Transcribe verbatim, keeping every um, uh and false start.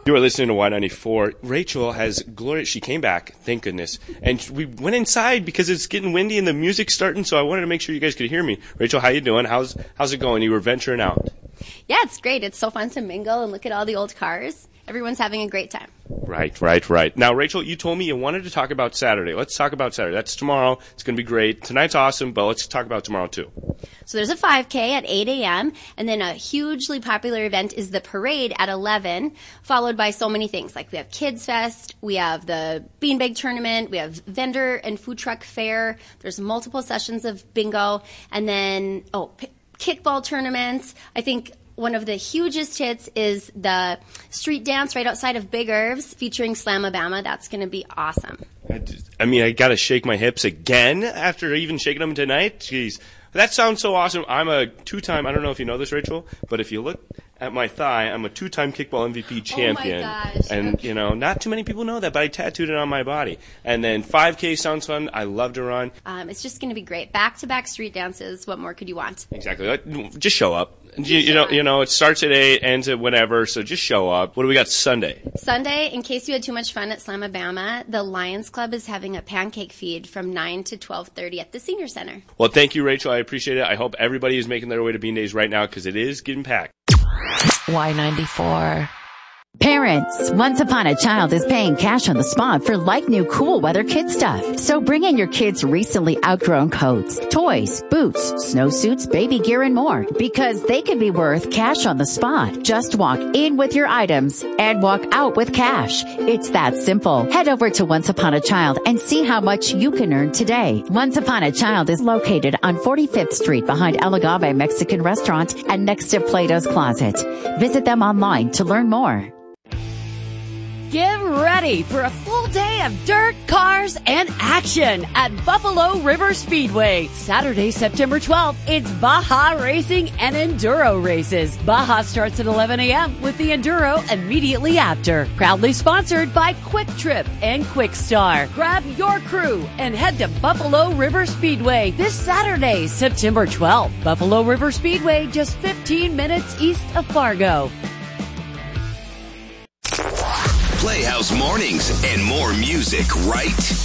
You are listening to Y ninety-four. Rachel has glorious. She came back, thank goodness, and we went inside because it's getting windy and the music's starting. So I wanted to make sure you guys could hear me. Rachel, how you doing? How's how's it going? You were venturing out. Yeah, it's great. It's so fun to mingle and look at all the old cars. Everyone's having a great time. Right, right, right. Now, Rachel, you told me you wanted to talk about Saturday. Let's talk about Saturday. That's tomorrow. It's going to be great. Tonight's awesome, but let's talk about tomorrow too. So there's a five K at eight a.m. and then a hugely popular event is the parade at eleven, followed by so many things. Like we have Kids Fest, we have the Beanbag Tournament, we have vendor and food truck fair. There's multiple sessions of bingo, and then, oh, p- kickball tournaments. I think one of the hugest hits is the street dance right outside of Big Irv's featuring Slamabama. That's going to be awesome. I, just, I mean, I got to shake my hips again after even shaking them tonight. Jeez. That sounds so awesome. I'm a two-time, I don't know if you know this, Rachel, but if you look at my thigh, I'm a two-time kickball M V P champion. Oh my gosh. And, you know, not too many people know that, but I tattooed it on my body. And then five K sounds fun. I love to run. Um, it's just going to be great. Back-to-back street dances. What more could you want? Exactly. Just show up. You, you know, you know, it starts at eight, ends at whenever, so just show up. What do we got Sunday? Sunday, in case you had too much fun at Slamabama, the Lions Club is having a pancake feed from nine to twelve thirty at the Senior Center. Well, thank you, Rachel. I appreciate it. I hope everybody is making their way to Bean Days right now because it is getting packed. Y ninety-four. Parents, Once Upon a Child is paying cash on the spot for like new cool weather kid stuff. So bring in your kids' recently outgrown coats, toys, boots, snowsuits, baby gear, and more because they could be worth cash on the spot. Just walk in with your items and walk out with cash. It's that simple. Head over to Once Upon a Child and see how much you can earn today. Once Upon a Child is located on forty-fifth Street behind El Agave Mexican Restaurant and next to Plato's Closet. Visit them online to learn more. Get ready for a full day of dirt, cars, and action at Buffalo River Speedway. Saturday, September twelfth, it's Baja Racing and Enduro races. Baja starts at eleven a.m. with the Enduro immediately after. Proudly sponsored by Quick Trip and Quick Star. Grab your crew and head to Buffalo River Speedway this Saturday, September twelfth. Buffalo River Speedway, just fifteen minutes east of Fargo. Playhouse Mornings and more music right